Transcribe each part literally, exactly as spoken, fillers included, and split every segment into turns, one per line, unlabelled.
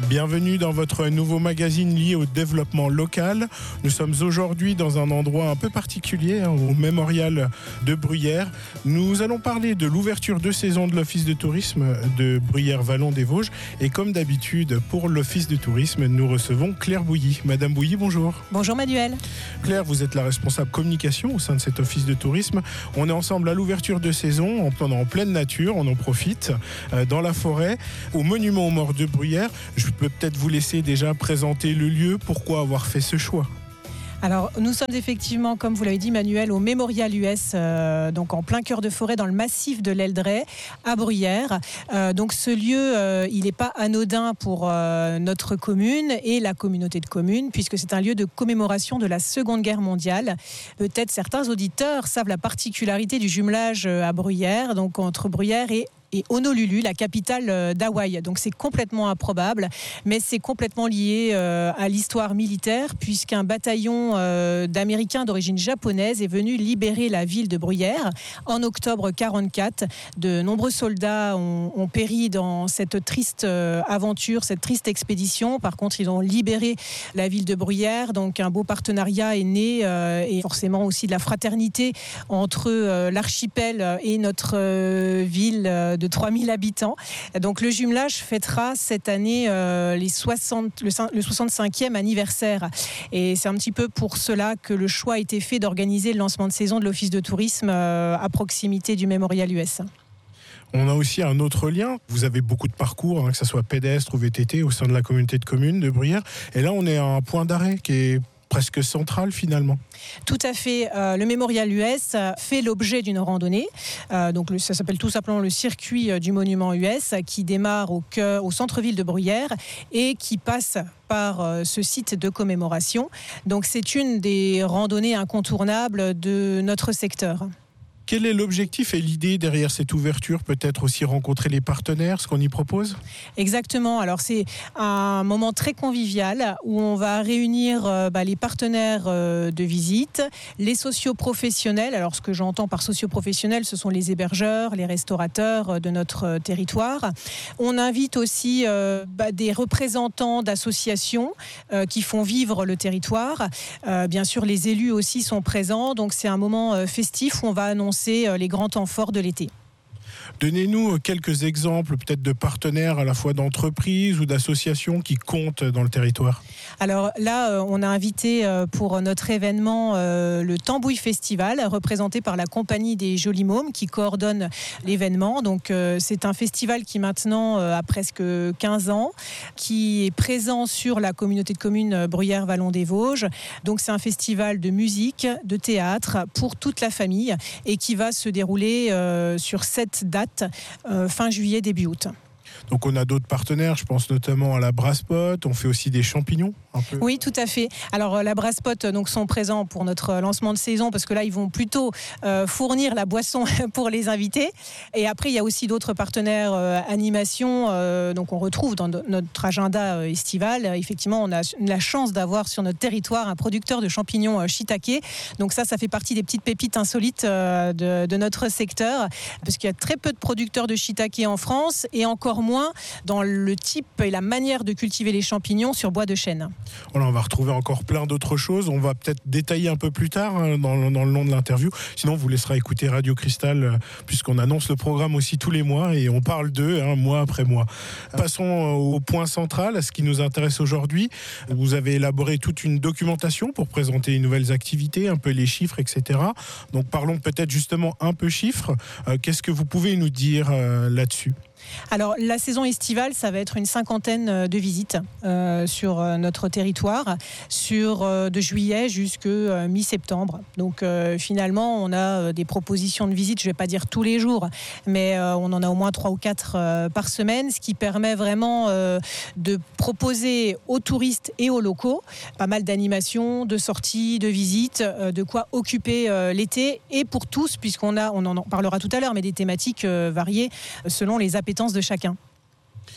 Bienvenue dans votre nouveau magazine lié au développement local. Nous sommes aujourd'hui dans un endroit un peu particulier, hein, au Mémorial de Bruyères. Nous allons parler de l'ouverture de saison de l'Office de tourisme de Bruyères-Vallon-des-Vosges. Et comme d'habitude, pour l'Office de tourisme, nous recevons Claire Bouilly. Madame Bouilly, bonjour.
Bonjour Manuel.
Claire, vous êtes la responsable communication au sein de cet Office de tourisme. On est ensemble à l'ouverture de saison, en, en pleine nature, on en profite, euh, dans la forêt, au monument aux morts de Bruyères. Je peux peut-être vous laisser déjà présenter le lieu. Pourquoi avoir fait ce choix ?
Alors, nous sommes effectivement, comme vous l'avez dit Manuel, au Mémorial U S, euh, donc en plein cœur de forêt, dans le massif de l'Eldray, à Bruyères. Euh, donc ce lieu, euh, il n'est pas anodin pour euh, notre commune et la communauté de communes, puisque c'est un lieu de commémoration de la Seconde Guerre mondiale. Peut-être certains auditeurs savent la particularité du jumelage à Bruyères, donc entre Bruyères et et Honolulu, la capitale d'Hawaï. Donc c'est complètement improbable, mais c'est complètement lié euh, à l'histoire militaire, puisqu'un bataillon euh, d'Américains d'origine japonaise est venu libérer la ville de Bruyères en octobre quarante-quatre. De nombreux soldats ont, ont péri dans cette triste euh, aventure, cette triste expédition. Par contre, ils ont libéré la ville de Bruyères, donc un beau partenariat est né, euh, et forcément aussi de la fraternité entre euh, l'archipel et notre euh, ville euh, de trois mille habitants. Donc le jumelage fêtera cette année euh, les soixante, le, le soixante-cinquième anniversaire. Et c'est un petit peu pour cela que le choix a été fait d'organiser le lancement de saison de l'Office de tourisme euh, à proximité du Mémorial U S.
On a aussi un autre lien. Vous avez beaucoup de parcours, hein, que ce soit pédestre ou V T T, au sein de la communauté de communes de Bruyères. Et là, on est à un point d'arrêt qui est presque central finalement.
Tout à fait. Euh, le Mémorial U S fait l'objet d'une randonnée. Euh, donc le, ça s'appelle tout simplement le circuit du monument U S, qui démarre au, cœur, au centre-ville de Bruyères et qui passe par euh, ce site de commémoration. Donc c'est une des randonnées incontournables de notre secteur.
Quel est l'objectif et l'idée derrière cette ouverture ? Peut-être aussi rencontrer les partenaires, ce qu'on y propose ?
Exactement. Alors c'est un moment très convivial où on va réunir euh, bah, les partenaires euh, de visite, les socioprofessionnels. Alors ce que j'entends par socioprofessionnels, ce sont les hébergeurs, les restaurateurs euh, de notre euh, territoire. On invite aussi euh, bah, des représentants d'associations euh, qui font vivre le territoire. Euh, bien sûr, les élus aussi sont présents. Donc c'est un moment euh, festif où on va annoncer les grands temps forts de l'été.
Donnez-nous quelques exemples peut-être de partenaires à la fois d'entreprises ou d'associations qui comptent dans le territoire.
Alors là, on a invité pour notre événement le Tambouille Festival, représenté par la Compagnie des Jolis Mômes qui coordonne l'événement. Donc c'est un festival qui maintenant a presque quinze ans, qui est présent sur la communauté de communes Bruyères-Vallon-des-Vosges. Donc c'est un festival de musique, de théâtre pour toute la famille et qui va se dérouler sur sept dates. Euh, fin juillet, début août.
Donc on a d'autres partenaires, je pense notamment à la Brasspot, on fait aussi des champignons un peu.
Oui, tout à fait. Alors la Brasspot donc sont présents pour notre lancement de saison parce que là ils vont plutôt euh, fournir la boisson pour les invités. Et après il y a aussi d'autres partenaires euh, animation, euh, donc on retrouve dans notre agenda euh, estival. Effectivement, on a la chance d'avoir sur notre territoire un producteur de champignons euh, shiitake. Donc ça, ça fait partie des petites pépites insolites euh, de, de notre secteur parce qu'il y a très peu de producteurs de shiitake en France et encore moins dans le type et la manière de cultiver les champignons sur bois de chêne.
Voilà, on va retrouver encore plein d'autres choses. On va peut-être détailler un peu plus tard hein, dans, dans le long de l'interview. Sinon, on vous laissera écouter Radio Cristal euh, puisqu'on annonce le programme aussi tous les mois et on parle d'eux hein, mois après mois. Passons au point central, à ce qui nous intéresse aujourd'hui. Vous avez élaboré toute une documentation pour présenter les nouvelles activités, un peu les chiffres, et cetera. Donc parlons peut-être justement un peu chiffres. Euh, qu'est-ce que vous pouvez nous dire euh, là-dessus ?
Alors la saison estivale, ça va être une cinquantaine de visites euh, sur notre territoire, sur euh, de juillet jusqu'à euh, mi-septembre. Donc euh, finalement, on a des propositions de visites, je ne vais pas dire tous les jours, mais euh, on en a au moins trois ou quatre euh, par semaine, ce qui permet vraiment euh, de proposer aux touristes et aux locaux pas mal d'animations, de sorties, de visites, euh, de quoi occuper euh, l'été et pour tous, puisqu'on a, on en parlera tout à l'heure, mais des thématiques euh, variées selon les appétences de chacun.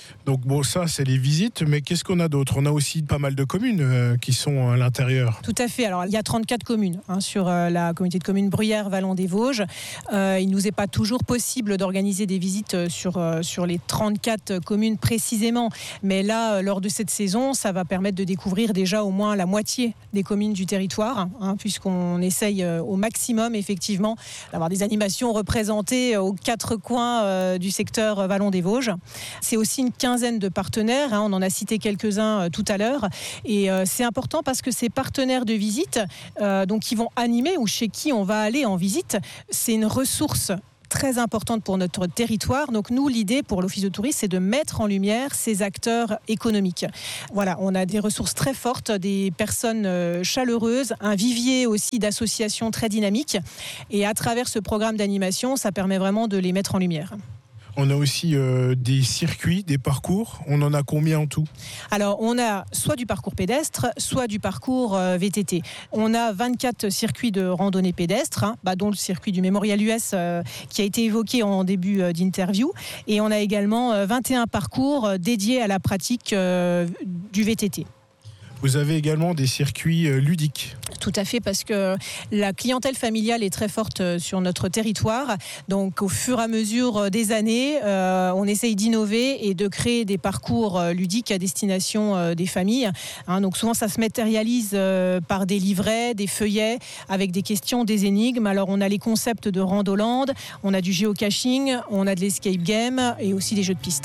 Donc bon, ça c'est les visites, mais qu'est-ce qu'on a d'autre? On a aussi pas mal de communes euh, qui sont à l'intérieur.
Tout à fait. Alors il y a trente-quatre communes hein, sur euh, la communauté de communes Bruyères-Vallon-des-Vosges. Euh, il nous est pas toujours possible d'organiser des visites sur, euh, sur les trente-quatre communes précisément, mais là, euh, lors de cette saison, ça va permettre de découvrir déjà au moins la moitié des communes du territoire, hein, puisqu'on essaye euh, au maximum effectivement d'avoir des animations représentées aux quatre coins euh, du secteur Vallon-des-Vosges. C'est aussi une quinzaine de partenaires, hein, on en a cité quelques-uns euh, tout à l'heure, et euh, c'est important parce que ces partenaires de visite, euh, donc qui vont animer ou chez qui on va aller en visite, c'est une ressource très importante pour notre territoire. Donc nous, l'idée pour l'Office de tourisme, c'est de mettre en lumière ces acteurs économiques. Voilà, on a des ressources très fortes, des personnes chaleureuses, un vivier aussi d'associations très dynamiques. Et à travers ce programme d'animation, ça permet vraiment de les mettre en lumière.
On a aussi euh, des circuits, des parcours. On en a combien en tout?
Alors, on a soit du parcours pédestre, soit du parcours euh, V T T. On a vingt-quatre circuits de randonnée pédestre, hein, bah, dont le circuit du Mémorial U S euh, qui a été évoqué en début euh, d'interview. Et on a également euh, vingt et un parcours euh, dédiés à la pratique euh, du V T T.
Vous avez également des circuits euh, ludiques.
Tout à fait, parce que la clientèle familiale est très forte sur notre territoire. Donc, au fur et à mesure des années, euh, on essaye d'innover et de créer des parcours ludiques à destination euh, des familles. Hein, donc, souvent, ça se matérialise euh, par des livrets, des feuillets, avec des questions, des énigmes. Alors, on a les concepts de Randoland, on a du géocaching, on a de l'escape game et aussi des jeux de piste.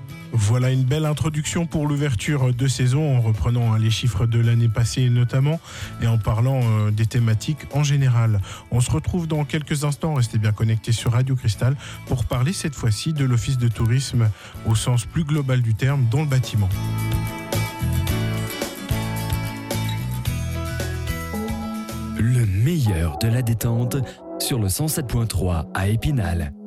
Voilà une belle introduction pour l'ouverture de saison, en reprenant les chiffres de l'année passée notamment, et en parlant des thématiques en général. On se retrouve dans quelques instants, restez bien connectés sur Radio Cristal, pour parler cette fois-ci de l'Office de tourisme au sens plus global du terme dans le bâtiment.
Le meilleur de la détente sur le cent sept point trois à Épinal.